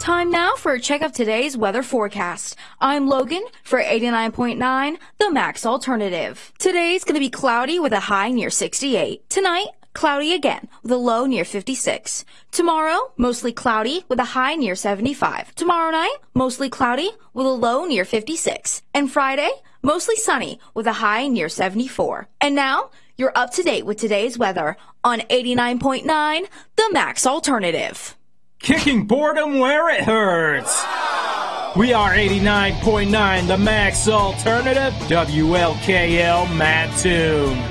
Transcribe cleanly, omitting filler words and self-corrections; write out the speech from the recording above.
Time now for a check of today's weather forecast. I'm Logan for 89.9, the Max Alternative. Today's going to be cloudy with a high near 68. Tonight, cloudy again with a low near 56. Tomorrow, mostly cloudy with a high near 75. Tomorrow night, mostly cloudy with a low near 56. And Friday, mostly sunny with a high near 74. And now, you're up to date with today's weather on 89.9, the Max Alternative. Kicking boredom where it hurts. We are 89.9, the Max Alternative, WLKL Mattoon.